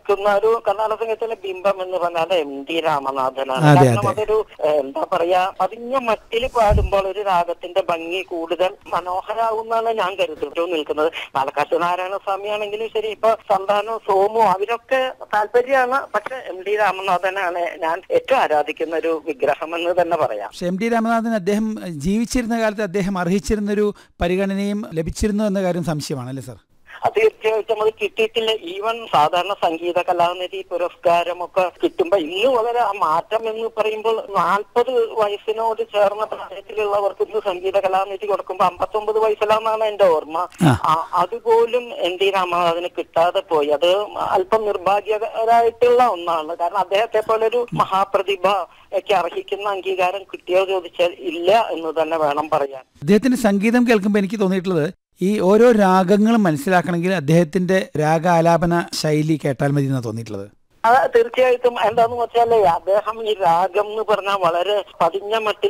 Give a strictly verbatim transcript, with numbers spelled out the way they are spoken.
നിൽക്കുന്ന ഒരു കർണാടക സംഗീതത്തിലെ ബിംബം എന്ന് പറഞ്ഞാൽ എം ടി രാമനാഥനാണ്. കാരണം അതൊരു എന്താ പറയാ പതിഞ്ഞ മട്ടിൽ പാടുമ്പോൾ ഒരു രാഗത്തിന്റെ ഭംഗി കൂടുതൽ മനോഹരാകുന്നാണ് ഞാൻ കരുതി നിൽക്കുന്നത്. പാലക്കാട്ട് നാരായണസ്വാമി ആണെങ്കിലും ശരി, ഇപ്പൊ സന്താനോ സോമോ അവരൊക്കെ താല്പര്യമാണ്. പക്ഷെ എം ടി രാമനാഥനാണ് ഞാൻ ഏറ്റവും ആരാധിക്കുന്ന ഒരു വിഗ്രഹം എന്ന് തന്നെ പറയാം. എം ടി രാമനാഥൻ അദ്ദേഹം ജീവിച്ചിരുന്ന കാലത്ത് അദ്ദേഹം അർഹിച്ചിരുന്നൊരു പരിഗണനയും ലഭിച്ചിരുന്നു എന്ന കാര്യം സംശയമാണ് അല്ലേ സാർ? തീർച്ചയായിട്ടും അത് കിട്ടിയിട്ടില്ല. ഈവൻ സാധാരണ സംഗീത കലാനിധി പുരസ്കാരമൊക്കെ കിട്ടുമ്പോ ഇന്ന് വളരെ ആ മാറ്റം എന്ന് പറയുമ്പോൾ നാൽപ്പത് വയസ്സിനോട് ചേർന്ന പ്രായത്തിലുള്ളവർക്ക് ഇന്ന് സംഗീത കലാനിധി കൊടുക്കുമ്പോ അമ്പത്തൊമ്പത് വയസ്സിലാണെന്നാണ് എന്റെ ഓർമ്മ. അതുപോലും എൻ ടി രാമനാഥന് കിട്ടാതെ പോയി. അത് അല്പം നിർഭാഗ്യകരായിട്ടുള്ള ഒന്നാണ്. കാരണം അദ്ദേഹത്തെ പോലെ ഒരു മഹാപ്രതിഭ ഒക്കെ അർഹിക്കുന്ന അംഗീകാരം കിട്ടിയോ ചോദിച്ചാൽ ഇല്ല എന്ന് തന്നെ വേണം പറയാൻ. അദ്ദേഹത്തിന്റെ സംഗീതം കേൾക്കുമ്പോൾ എനിക്ക് തോന്നിയിട്ടുള്ളത് ഈ ഓരോ രാഗങ്ങളും മനസ്സിലാക്കണമെങ്കിൽ അദ്ദേഹത്തിന്റെ രാഗാലാപന ശൈലി കേട്ടാൽ മതി എന്നാണ് തോന്നിയിട്ടുള്ളത്. അത് തീർച്ചയായിട്ടും എന്താന്ന് വെച്ചാല് അദ്ദേഹം ഈ രാഗം എന്ന് പറഞ്ഞാൽ വളരെ പതിഞ്ഞ മട്ടിൽ